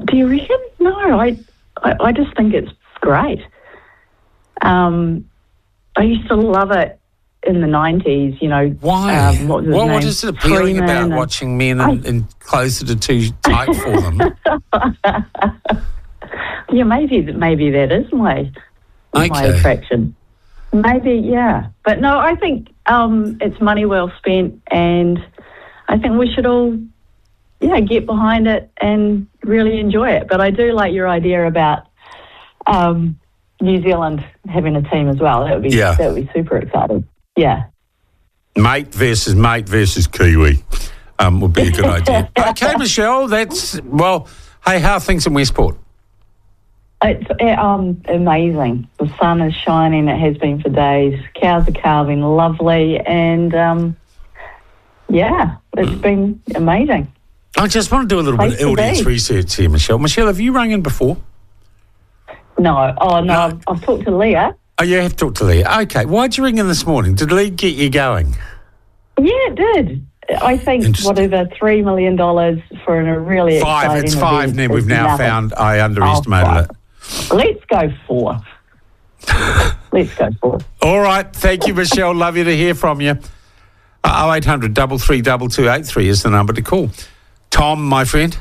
Do you reckon? No, I just think it's great. I used to love it in the 90s, Why? What is it appealing about watching men in clothes that are too tight for them? Yeah, maybe that is my attraction. Maybe, yeah. But no, I think it's money well spent, and I think we should all, get behind it and really enjoy it. But I do like your idea about New Zealand having a team as well. That would be super exciting. Yeah. Mate versus Kiwi would be a good idea. Okay, Michelle, hey, how are things in Westport? It's amazing. The sun is shining. It has been for days. Cows are calving lovely, and it's been amazing. I just want to do a little bit of audience research here, Michelle. Michelle, have you rung in before? No. Oh, no. I've talked to Leah. Oh, you have talked to Leah. Okay. Why'd you ring in this morning? Did Leah get you going? Yeah, it did. I think $3 million for a really exciting It's five, event. We've now found I underestimated it. Let's go 4. Let's go 4. All right. Thank you, Michelle. Love you to hear from you. 0800 333 2283 is the number to call. Tom, my friend.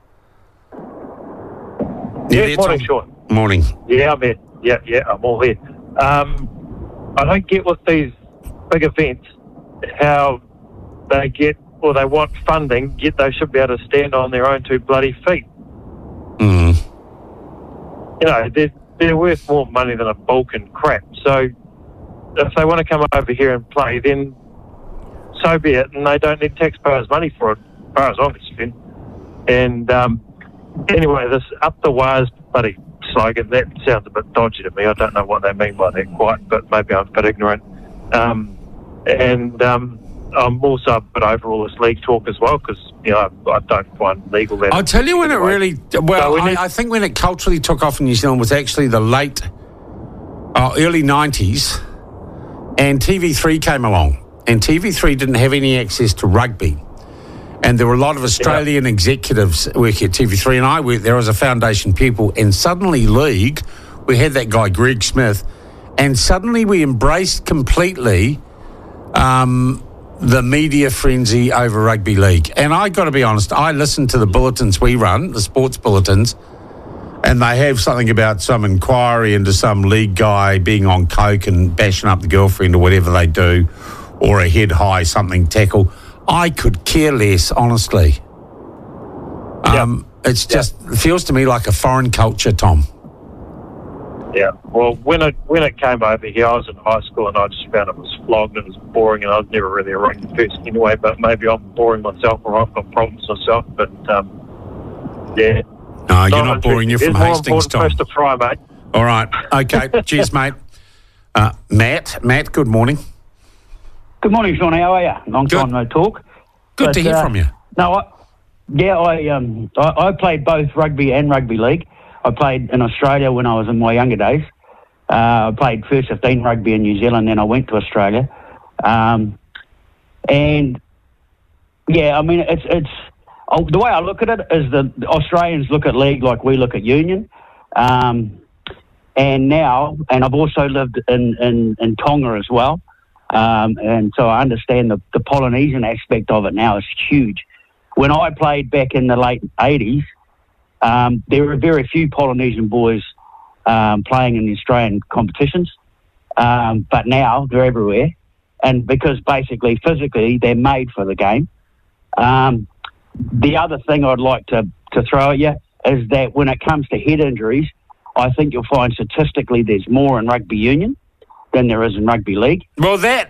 Yeah, morning, Sean. Morning. Yeah, I'm here. Yeah, I'm all here. I don't get with these big events how they get, or they want funding, yet they should be able to stand on their own 2 bloody feet. They're worth more money than a Balkan crap. So if they want to come over here and play, then so be it, and they don't need taxpayers' money for it, as far as I'm concerned. And anyway, this up the wires bloody slogan, that sounds a bit dodgy to me. I don't know what they mean by that quite, but maybe I'm a bit ignorant. I'm also a bit over all this league talk as well, because I don't find legal that. I'll tell you when it really I think when it culturally took off in New Zealand was actually the early 90s, and TV3 came along, and TV3 didn't have any access to rugby. And there were a lot of Australian executives working at TV3, and I worked there as a foundation pupil. And suddenly, league, we had that guy, Greg Smith, and suddenly we embraced completely the media frenzy over rugby league. And I got to be honest, I listen to the bulletins we run, the sports bulletins, and they have something about some inquiry into some league guy being on coke and bashing up the girlfriend or whatever they do, or a head high something tackle. I could care less, honestly. It feels to me like a foreign culture, Tom. Yeah, well, when it came over here, I was in high school and I just found it was flogged and it was boring, and I was never really a rugby person anyway, but maybe I'm boring myself or I've got problems myself, but yeah. No, you're not boring. You're from Hastings, Tom. First to fry, mate. All right. Okay. Cheers, mate. Matt, good morning. Good morning, Sean. How are you? Long time no talk. Good to hear from you. No, I played both rugby and rugby league. I played in Australia when I was in my younger days. I played first 15 rugby in New Zealand, then I went to Australia. And yeah, I mean, it's the way I look at it is the Australians look at league like we look at union. And I've also lived in Tonga as well. And so I understand the Polynesian aspect of it now is huge. When I played back in the late 80s, there were very few Polynesian boys playing in the Australian competitions, but now they're everywhere. And because basically physically they're made for the game. The other thing I'd like to throw at you is that when it comes to head injuries, I think you'll find statistically there's more in rugby union than there is in rugby league. Well, that